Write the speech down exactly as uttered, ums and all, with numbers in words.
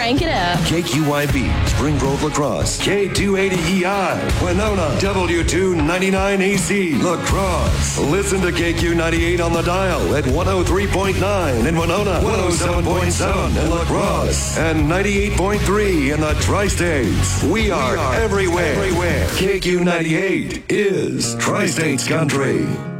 Crank it up. K Q Y B, Spring Grove, La Crosse. K two eighty E I, Winona. W two ninety-nine A C, La Crosse. Listen to K Q ninety-eight on the dial at one oh three point nine in Winona, one oh seven point seven in La Crosse, and ninety-eight point three in the Tri-States. We are, we are everywhere. everywhere. K Q ninety-eight is Tri-States Country.